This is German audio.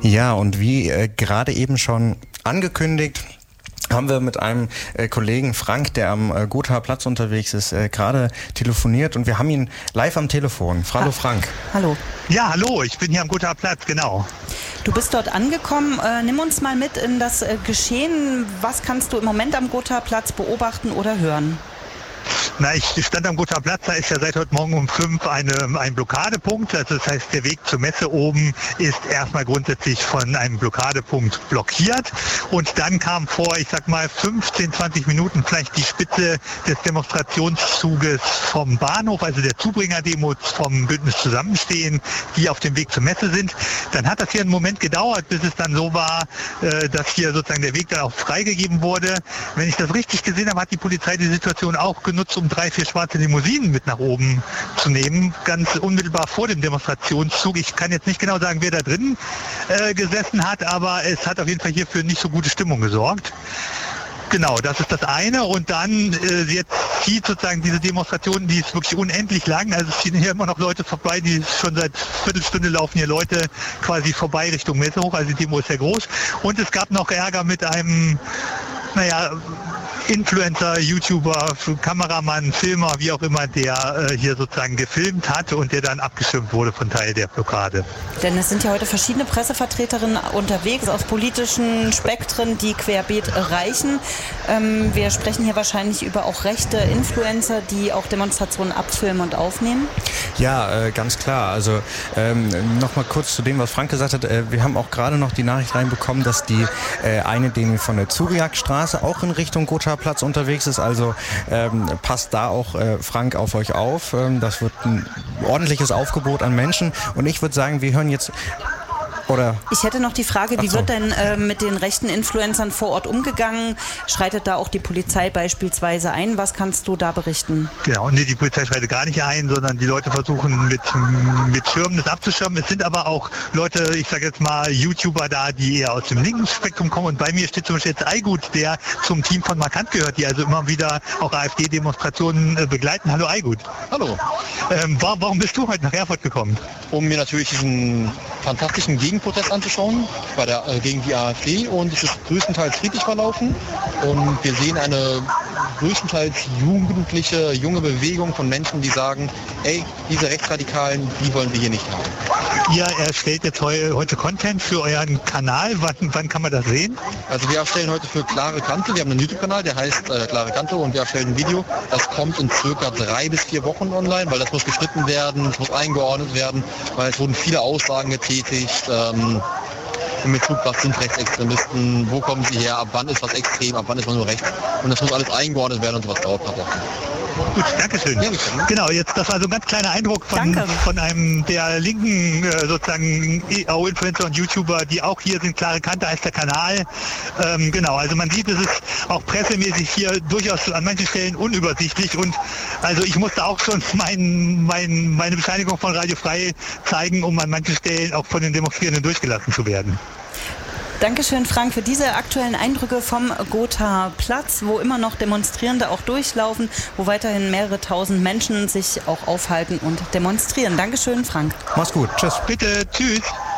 Ja, und wie gerade eben schon angekündigt, haben wir mit einem Kollegen Frank, der am Gothaer Platz unterwegs ist, gerade telefoniert und wir haben ihn live am Telefon. Hallo Frank. Hallo. Ja, hallo, ich bin hier am Gothaer Platz, genau. Du bist dort angekommen. Nimm uns mal mit in das Geschehen. Was kannst du im Moment am Gothaer Platz beobachten oder hören? Na, ich stand am Gothaer Platz, da ist ja seit heute Morgen um 5 ein Blockadepunkt. Also das heißt, der Weg zur Messe oben ist erstmal grundsätzlich von einem Blockadepunkt blockiert. Und dann kam vor, ich sag mal, 15, 20 Minuten vielleicht die Spitze des Demonstrationszuges vom Bahnhof, also der Zubringerdemos vom Bündnis Zusammenstehen, die auf dem Weg zur Messe sind. Dann hat das hier einen Moment gedauert, bis es dann so war, dass hier sozusagen der Weg dann auch freigegeben wurde. Wenn ich das richtig gesehen habe, hat die Polizei die Situation auch genutzt, um 3, 4 schwarze Limousinen mit nach oben zu nehmen, ganz unmittelbar vor dem Demonstrationszug. Ich kann jetzt nicht genau sagen, wer da drin gesessen hat, aber es hat auf jeden Fall hier für nicht so gute Stimmung gesorgt. Genau, das ist das eine. Und dann jetzt zieht sozusagen diese Demonstration, die ist wirklich unendlich lang. Also es ziehen hier immer noch Leute vorbei, die schon seit Viertelstunde laufen hier Leute quasi vorbei Richtung Messe hoch. Also die Demo ist sehr groß. Und es gab noch Ärger mit einem, Influencer, YouTuber, Kameramann, Filmer, wie auch immer, der hier sozusagen gefilmt hat und der dann abgeschirmt wurde von Teil der Blockade. Denn es sind ja heute verschiedene Pressevertreterinnen unterwegs aus politischen Spektren, die querbeet reichen. Wir sprechen hier wahrscheinlich über auch rechte Influencer, die auch Demonstrationen abfilmen und aufnehmen. Ja, ganz klar. Also nochmal kurz zu dem, was Frank gesagt hat. Wir haben auch gerade noch die Nachricht reinbekommen, dass die eine Demo von der Zuriakstraße auch in Richtung Gothaer Platz unterwegs ist. Also passt da auch Frank auf euch auf. Das wird ein ordentliches Aufgebot an Menschen. Und ich würde sagen, wir hören jetzt... Ich hätte noch die Frage, wie wird denn mit den rechten Influencern vor Ort umgegangen? Schreitet da auch die Polizei beispielsweise ein? Was kannst du da berichten? Genau, nee, die Polizei schreitet gar nicht ein, sondern die Leute versuchen mit Schirmen das abzuschirmen. Es sind aber auch Leute, ich sage jetzt mal YouTuber da, die eher aus dem linken Spektrum kommen. Und bei mir steht zum Beispiel jetzt Aygut, der zum Team von Markant gehört, die also immer wieder auch AfD-Demonstrationen begleiten. Hallo Aygut. Hallo. Warum bist du heute nach Erfurt gekommen? Um mir natürlich diesen fantastischen Gegenprotest anzuschauen gegen die AfD, und es ist größtenteils friedlich verlaufen und wir sehen eine größtenteils junge Bewegung von Menschen, die sagen, ey, diese Rechtsradikalen, die wollen wir hier nicht haben. Ihr erstellt jetzt heute Content für euren Kanal. Wann kann man das sehen? Also wir erstellen heute für Klare Kante, wir haben einen YouTube-Kanal, der heißt Klare Kante, und wir erstellen ein Video. Das kommt in circa 3 bis 4 Wochen online, weil das muss geschnitten werden, es muss eingeordnet werden, weil es wurden viele Aussagen getätigt, in Bezug, was sind Rechtsextremisten, wo kommen sie her, ab wann ist was extrem, ab wann ist man nur rechts. Und das muss alles eingeordnet werden und sowas dauert ein paar Wochen. Gut, danke schön. Ja, genau, jetzt das war so ein ganz kleiner Eindruck von einem der linken sozusagen Influencer und YouTuber, die auch hier sind. Klare Kante heißt der Kanal. Genau, also man sieht, es ist auch pressemäßig hier durchaus an manchen Stellen unübersichtlich, und also ich musste auch schon meine Bescheinigung von Radio Frei zeigen, um an manchen Stellen auch von den Demonstrierenden durchgelassen zu werden. Dankeschön, Frank, für diese aktuellen Eindrücke vom Gothaer Platz, wo immer noch Demonstrierende auch durchlaufen, wo weiterhin mehrere tausend Menschen sich auch aufhalten und demonstrieren. Dankeschön, Frank. Mach's gut. Tschüss. Bitte, tschüss.